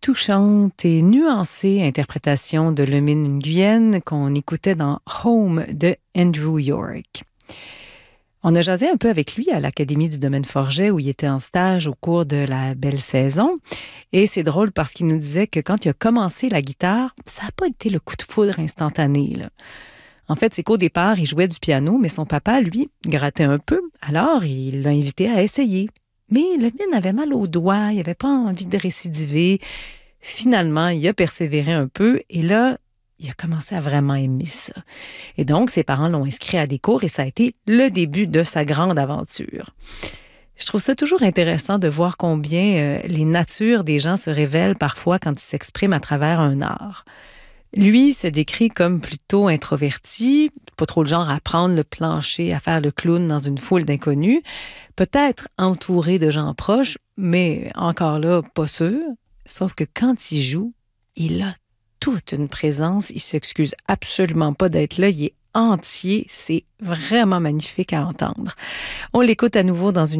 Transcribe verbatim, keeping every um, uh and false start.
touchante et nuancée interprétation de Le Mine Nguyen qu'on écoutait dans Home de Andrew York. On a jasé un peu avec lui à l'Académie du Domaine Forget où il était en stage au cours de la belle saison. Et c'est drôle parce qu'il nous disait que quand il a commencé la guitare, ça n'a pas été le coup de foudre instantané, là. En fait, c'est qu'au départ, il jouait du piano, mais son papa, lui, grattait un peu. Alors, il l'a invité à essayer. Mais le mine avait mal aux doigts, il n'avait pas envie de récidiver. Finalement, il a persévéré un peu et là, il a commencé à vraiment aimer ça. Et donc, ses parents l'ont inscrit à des cours et ça a été le début de sa grande aventure. Je trouve ça toujours intéressant de voir combien euh, les natures des gens se révèlent parfois quand ils s'expriment à travers un art. Lui se décrit comme plutôt introverti, pas trop le genre à prendre le plancher, à faire le clown dans une foule d'inconnus, peut-être entouré de gens proches, mais encore là, pas sûr. Sauf que quand il joue, il a toute une présence, il s'excuse absolument pas d'être là, il est entier, c'est vraiment magnifique à entendre. On l'écoute à nouveau dans une